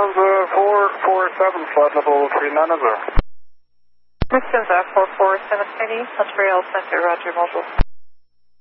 Lufthansa 447, flight level 390. Lufthansa 447 City, Montreal Center, Roger, Mobile.